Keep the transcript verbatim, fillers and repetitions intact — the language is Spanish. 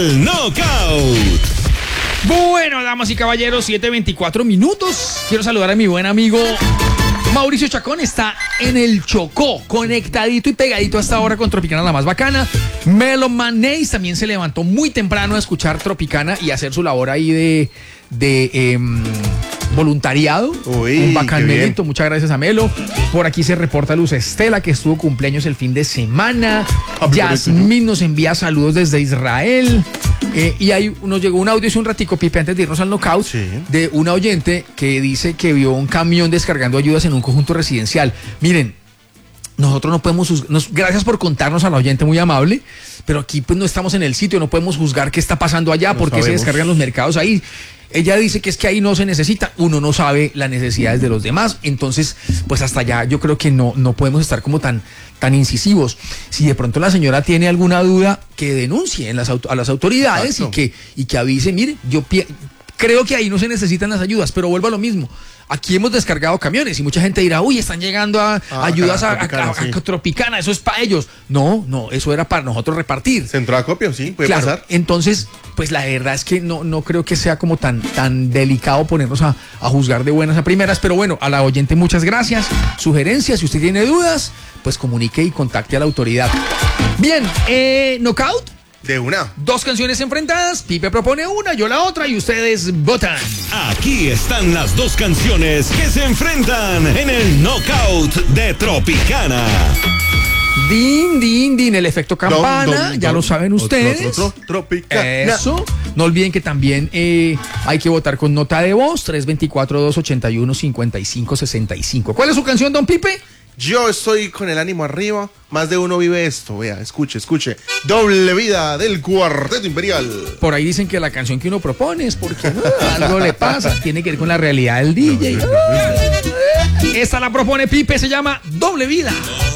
el Knockout. Bueno, damas y caballeros, siete veinticuatro minutos. Quiero saludar a mi buen amigo Mauricio Chacón. Está en el Chocó, conectadito y pegadito hasta ahora con Tropicana, la más bacana. Melo Manéis también se levantó muy temprano a escuchar Tropicana y hacer su labor ahí de, de eh, voluntariado. Uy, un bacán qué Melito, muchas gracias a Melo. Por aquí se reporta Luz Estela, que estuvo cumpleaños el fin de semana. Yasmín nos envía saludos desde Israel. Eh, y ahí nos llegó un audio hace un ratico, Pipe, antes de irnos al Knockout, sí, de una oyente que dice que vio un camión descargando ayudas en un conjunto residencial. Miren, nosotros no podemos, nos, gracias por contarnos a la oyente, muy amable, pero aquí pues no estamos en el sitio, no podemos juzgar qué está pasando allá, no por qué se sabemos. descargan los mercados ahí. Ella dice que es que ahí no se necesita, uno no sabe las necesidades de los demás, entonces pues hasta allá yo creo que no, no podemos estar como tan, tan incisivos. Si de pronto la señora tiene alguna duda, que denuncie en las, a las autoridades y que, y que avise, mire, yo pie, creo que ahí no se necesitan las ayudas, pero vuelvo a lo mismo. Aquí hemos descargado camiones y mucha gente dirá, uy, están llegando a ah, ayudas a, Tropicana, a, a, sí. a Tropicana, eso es para ellos. No, no, eso era para nosotros repartir. ¿Centro de acopio? Sí, puede claro, pasar. Entonces, pues la verdad es que no, no creo que sea como tan, tan delicado ponernos a, a juzgar de buenas a primeras, pero bueno, a la oyente muchas gracias. Sugerencias, si usted tiene dudas, pues comunique y contacte a la autoridad. Bien, eh, Knockout. De una. Dos canciones enfrentadas, Pipe propone una, yo la otra y ustedes votan. Aquí están las dos canciones que se enfrentan en el Knockout de Tropicana. Din, din, din, el efecto campana, Don, don, ya don, lo saben ustedes. Otro, otro, Tropicana. Eso. No olviden que también eh, hay que votar con nota de voz, tres dos cuatro, dos ocho uno, cinco cinco seis cinco. ¿Cuál es su canción, don Pipe? Yo estoy con el ánimo arriba, más de uno vive esto, vea, escuche, escuche. Doble vida del Cuarteto Imperial. Por ahí dicen que la canción que uno propone es porque uh, algo le pasa, tiene que ver con la realidad del D J. Esta la propone Pipe, se llama Doble Vida.